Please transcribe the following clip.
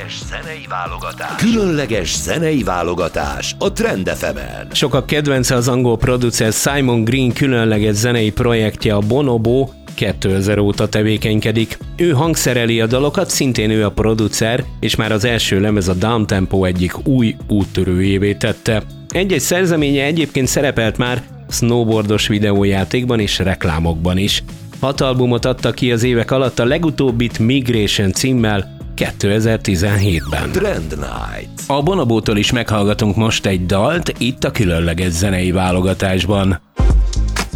Különleges zenei válogatás a Trend FM-en. Sokak kedvence az angol producer Simon Green különleges zenei projektje, a Bonobo 2000 óta tevékenykedik. Ő hangszereli a dalokat, szintén ő a producer, és már az első lemez, a Downtempo egyik új úttörőjévé tette. Egy-egy szerzeménye egyébként szerepelt már snowboardos videójátékban és reklámokban is. 6 albumot adtak ki az évek alatt, a legutóbbit Migration címmel 2017-ben. Trend Night. A Bonobótól is meghallgatunk most egy dalt, itt a különleges zenei válogatásban.